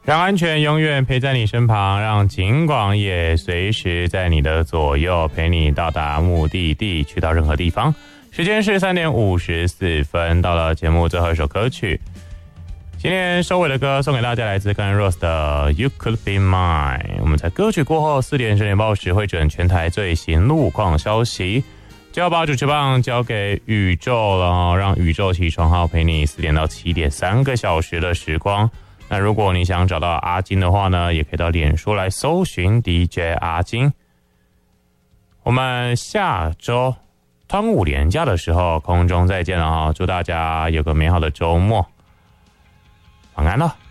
让安全永远陪在你身旁，让警广也随时在你的左右，陪你到达目的地，去到任何地方。时间是3点54分，到了节目最后一首歌曲。今天收尾的歌送给大家，来自 Guns N' Roses 的 You Could Be Mine。我们在歌曲过后4点整点报时会整全台最新路况消息，就要把主持棒交给宇宙了，让宇宙起床号陪你4点到7点3个小时的时光。那如果你想找到阿金的话呢，也可以到脸书来搜寻 DJ 阿金。我们下周端午连假的时候空中再见了，祝大家有个美好的周末，晚安了。